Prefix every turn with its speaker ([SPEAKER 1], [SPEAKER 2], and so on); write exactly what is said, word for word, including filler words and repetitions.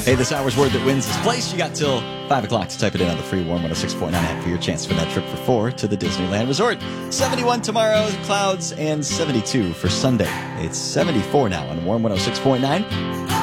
[SPEAKER 1] Hey, this hour's word that wins this place. You got till five o'clock to type it in on the free Warm one oh six point nine app for your chance for that trip for four to the Disneyland Resort. seventy-one tomorrow, clouds, and seventy-two for Sunday. It's seventy-four now on Warm one oh six point nine.